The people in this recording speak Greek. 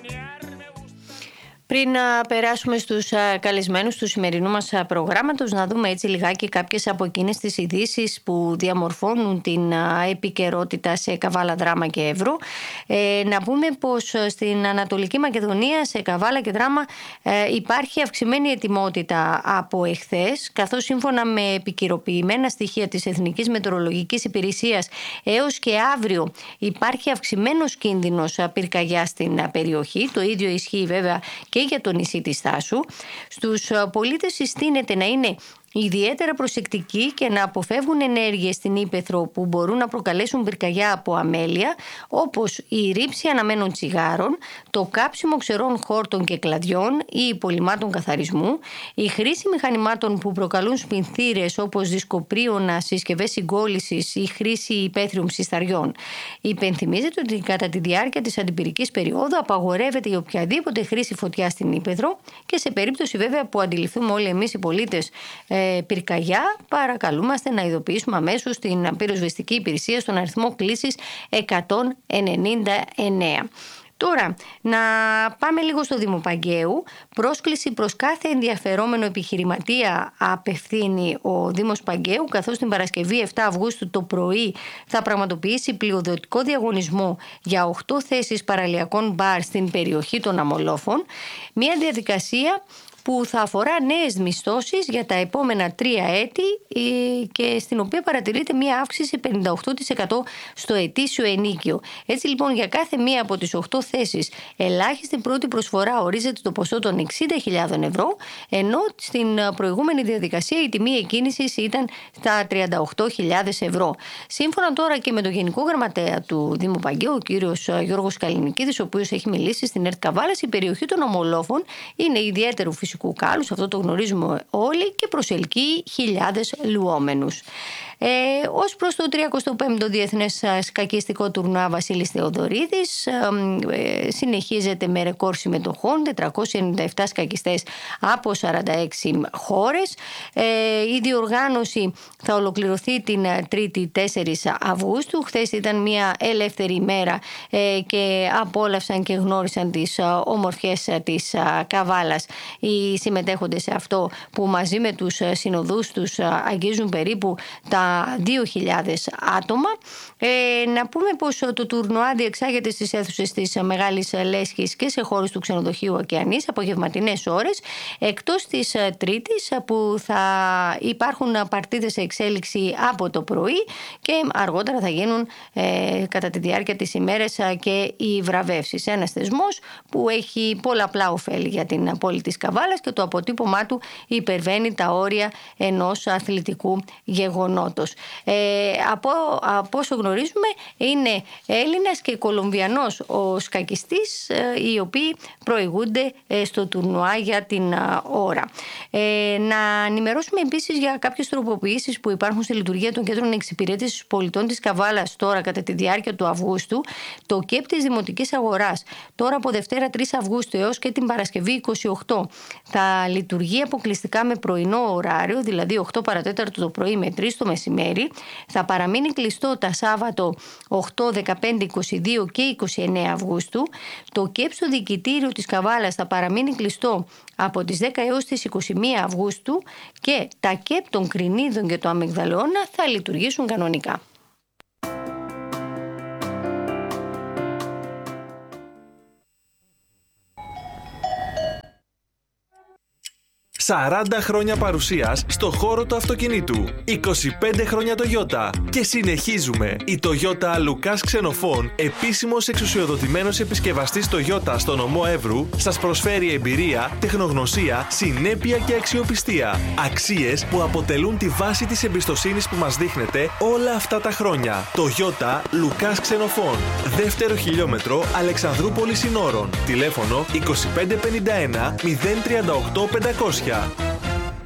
Πριν να περάσουμε στους καλεσμένους του σημερινού μας προγράμματος, να δούμε έτσι λιγάκι κάποιες από εκείνες τις ειδήσεις που διαμορφώνουν την επικαιρότητα σε Καβάλα, Δράμα και Εύρο. Να πούμε πως στην Ανατολική Μακεδονία, σε Καβάλα και Δράμα, υπάρχει αυξημένη ετοιμότητα από εχθές, καθώς σύμφωνα με επικαιροποιημένα στοιχεία της Εθνικής Μετεωρολογικής Υπηρεσίας, έως και αύριο υπάρχει αυξημένος κίνδυνος πυρκαγιάς στην περιοχή. Το ίδιο ισχύει βέβαια και για το νησί της Θάσου. Στους πολίτες συστήνεται να είναι ιδιαίτερα προσεκτικοί και να αποφεύγουν ενέργειες στην ύπαιθρο που μπορούν να προκαλέσουν πυρκαγιά από αμέλεια, όπως η ρήψη αναμένων τσιγάρων, το κάψιμο ξερών χόρτων και κλαδιών ή υπολειμμάτων καθαρισμού, η χρήση μηχανημάτων που προκαλούν σπινθήρες όπως δισκοπρίωνα, συσκευές συγκόλλησης ή χρήση υπαίθριων ψισταριών. Υπενθυμίζεται ότι κατά τη διάρκεια της αντιπυρικής περίοδου απαγορεύεται η οποιαδήποτε χρήση φωτιά στην ύπαιθρο και σε περίπτωση βέβαια που αντιληφθούμε όλοι εμείς οι πολίτες πυρκαγιά, παρακαλούμαστε να ειδοποιήσουμε αμέσως την πυροσβεστική υπηρεσία στον αριθμό κλήσης 199. Τώρα, να πάμε λίγο στο Δήμο Παγκαίου. Πρόσκληση προς κάθε ενδιαφερόμενο επιχειρηματία απευθύνει ο Δήμος Παγκαίου, καθώς την Παρασκευή 7 Αυγούστου το πρωί θα πραγματοποιήσει πλειοδοτικό διαγωνισμό για 8 θέσεις παραλιακών μπαρ στην περιοχή των Αμολόφων. Μια διαδικασία που θα αφορά νέες μισθώσεις για τα επόμενα 3 έτη και στην οποία παρατηρείται μια αύξηση 58% στο ετήσιο ενίκιο. Έτσι λοιπόν για κάθε μία από τις 8 θέσεις ελάχιστη πρώτη προσφορά ορίζεται το ποσό των 60.000 ευρώ, ενώ στην προηγούμενη διαδικασία η τιμή εκκίνησης ήταν στα 38.000 ευρώ. Σύμφωνα τώρα και με τον Γενικό Γραμματέα του Δήμου Παγκαίου, ο κύριος Γιώργος Καλλινικίδης, ο οποίος έχει μιλήσει στην ΕΡΤ Καβάλας, η περιοχή των Ομολόφων είναι ιδιαίτερου φυσικού κάλους, αυτό το γνωρίζουμε όλοι, και προσελκύει χιλιάδες λουόμενους. Ως προς το 35ο Διεθνές Σκακιστικό Τουρνουά Βασίλης Θεοδωρίδης, συνεχίζεται με ρεκόρ συμμετοχών, 497 σκακιστές από 46 χώρες. Η διοργάνωση θα ολοκληρωθεί την 3η 4 Αυγούστου. Χθες ήταν μια ελεύθερη ημέρα και απόλαυσαν και γνώρισαν τις ομορφιές της Καβάλας οι συμμετέχοντες σε αυτό, που μαζί με τους συνοδούς τους αγγίζουν περίπου τα 2.000 άτομα. Να πούμε πως το τουρνουά διεξάγεται στις αίθουσες της Μεγάλης Λέσχης και σε χώρους του ξενοδοχείου Ωκεανής απογευματινές ώρες, εκτός της Τρίτης που θα υπάρχουν παρτίδες σε εξέλιξη από το πρωί και αργότερα θα γίνουν κατά τη διάρκεια της ημέρας και οι βραβεύσεις. Ένας θεσμός που έχει πολλαπλά ωφέλη για την πόλη της Καβάλας και το αποτύπωμά του υπερβαίνει τα όρια ενός αθλητικού γεγονότος. Από όσο γνωρίζουμε είναι Έλληνας και Κολομβιανός ο σκακιστής, οι οποίοι προηγούνται στο τουρνουά για την ώρα. Να ενημερώσουμε επίσης για κάποιες τροποποιήσεις που υπάρχουν στη λειτουργία των κέντρων εξυπηρέτησης πολιτών της Καβάλας τώρα κατά τη διάρκεια του Αυγούστου. Το ΚΕΠ της Δημοτικής Αγοράς τώρα από Δευτέρα 3 Αυγούστου έως και την Παρασκευή 28 θα λειτουργεί αποκλειστικά με πρωινό ωράριο, δηλαδή 8 παρατέταρτο το πρωί με 3 το μεσημέρι. Θα παραμείνει κλειστό τα Σάββατο 8, 15, 22 και 29 Αυγούστου. Το ΚΕΠ στο Διοικητήριο της Καβάλας θα παραμείνει κλειστό από τις 10 έως τις 21 Αυγούστου και τα ΚΕΠ των Κρινίδων και του Αμυγδαλώνα θα λειτουργήσουν κανονικά. 40 χρόνια παρουσίας στο χώρο του αυτοκινήτου. 25 χρόνια Toyota. Και συνεχίζουμε. Η Toyota Λουκάς Ξενοφών, επίσημος εξουσιοδοτημένος επισκευαστής Toyota στο νομό Εύρου, σας προσφέρει εμπειρία, τεχνογνωσία, συνέπεια και αξιοπιστία. Αξίες που αποτελούν τη βάση της εμπιστοσύνης που μας δείχνετε όλα αυτά τα χρόνια. Toyota Λουκάς Ξενοφών. Δεύτερο χιλιόμετρο Αλεξανδρούπολης Συνόρων. Τηλέφωνο 2551 038 500.